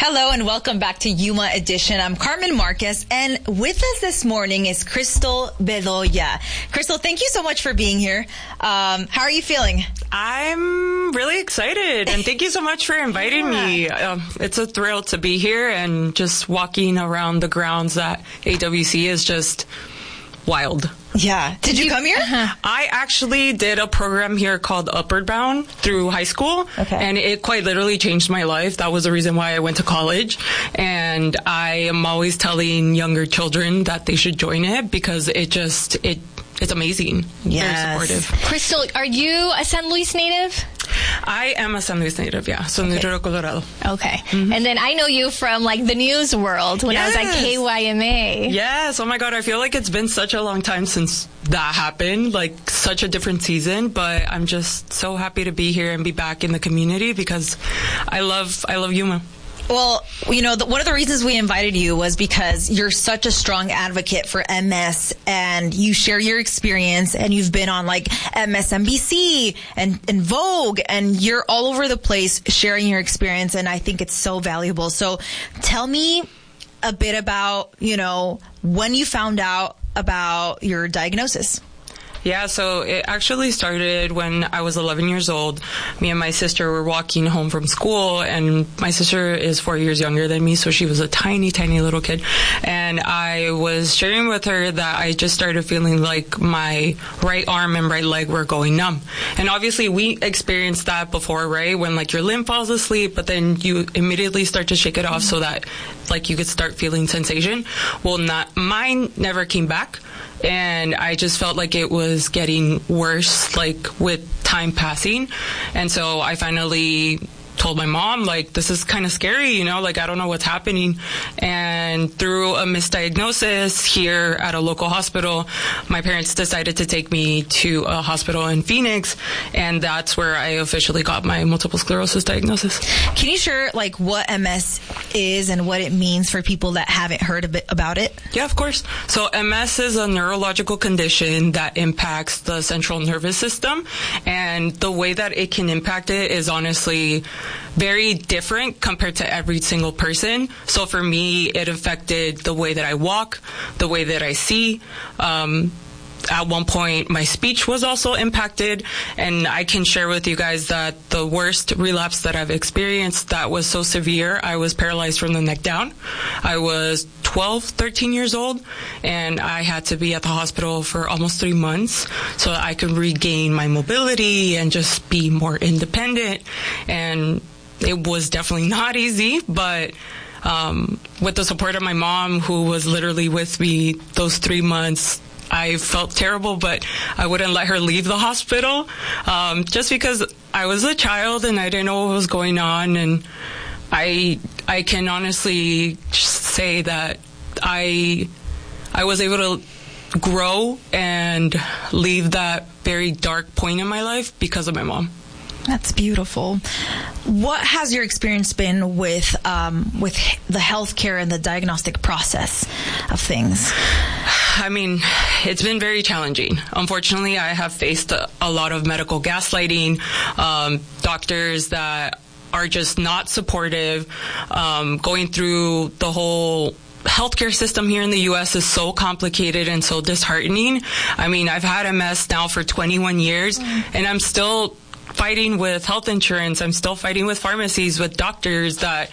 Hello and welcome back to Yuma Edition. I'm Carmen Marquez, and with us this morning is Crystal Bedoya. Crystal, thank you so much for being here. How are you feeling? I'm really excited, and thank you so much for inviting me. It's a thrill to be here, and just walking around the grounds at AWC is just wild. Yeah. Did you come here? I actually did a program here called Upward Bound through high school, and it quite literally changed my life. That was the reason why I went to college, and I am always telling younger children that they should join it because it's amazing. Yes. Very supportive. Crystal, are you a San Luis native? I am a San Luis native, yeah. So Nidero, Colorado. Okay. Mm-hmm. And then I know you from like the news world when I was at KYMA. Yes. Oh my God. I feel like it's been such a long time since that happened, like such a different season, but I'm just so happy to be here and be back in the community because I love Yuma. Well, you know, one of the reasons we invited you was because you're such a strong advocate for MS, and you share your experience, and you've been on like MSNBC and Vogue, and you're all over the place sharing your experience, and I think it's so valuable. So tell me a bit about, you know, when you found out about your diagnosis. Yeah, so it actually started when I was 11 years old. Me and my sister were walking home from school, and my sister is 4 years younger than me, so she was a tiny, tiny little kid. And I was sharing with her that I just started feeling like my right arm and right leg were going numb. And obviously we experienced that before, right? When like your limb falls asleep, but then you immediately start to shake it off so that like you could start feeling sensation. Well, mine never came back. And I just felt like it was getting worse, like with time passing. And so I finally told my mom, like, this is kind of scary, you know, like, I don't know what's happening. And through a misdiagnosis here at a local hospital, my parents decided to take me to a hospital in Phoenix. And that's where I officially got my multiple sclerosis diagnosis. Can you share, like, what MS is and what it means for people that haven't heard a bit about it? Yeah, of course. So MS is a neurological condition that impacts the central nervous system. And the way that it can impact it is honestly very different compared to every single person. So for me, it affected the way that I walk, the way that I see. At one point, my speech was also impacted, and I can share with you guys that the worst relapse that I've experienced that was so severe, I was paralyzed from the neck down. I was 12, 13 years old, and I had to be at the hospital for almost 3 months so that I could regain my mobility and just be more independent. And it was definitely not easy, but with the support of my mom, who was literally with me those 3 months, I felt terrible, but I wouldn't let her leave the hospital just because I was a child and I didn't know what was going on. And I can honestly say that I was able to grow and leave that very dark point in my life because of my mom. That's beautiful. What has your experience been with the healthcare and the diagnostic process of things? I mean, it's been very challenging. Unfortunately, I have faced a lot of medical gaslighting, doctors that are just not supportive, going through the whole healthcare system here in the U.S. is so complicated and so disheartening. I mean, I've had MS now for 21 years, and I'm still fighting with health insurance. I'm still fighting with pharmacies, with doctors that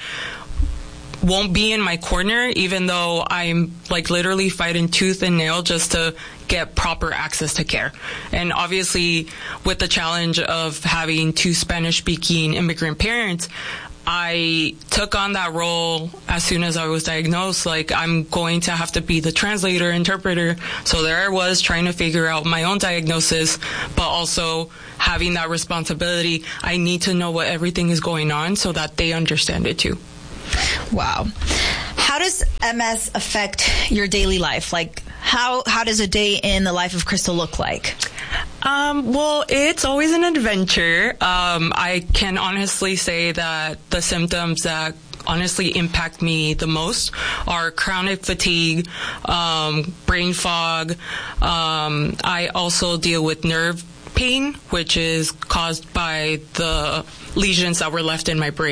won't be in my corner, even though I'm like literally fighting tooth and nail just to get proper access to care. And obviously, with the challenge of having two Spanish-speaking immigrant parents, I took on that role as soon as I was diagnosed. Like, I'm going to have to be the translator, interpreter. So there I was trying to figure out my own diagnosis, but also having that responsibility. I need to know what everything is going on so that they understand it too. Wow. How does MS affect your daily life? Like, how does a day in the life of Crystal look like? Well, it's always an adventure. I can honestly say that the symptoms that honestly impact me the most are chronic fatigue, brain fog. I also deal with nerve pain, which is caused by the lesions that were left in my brain.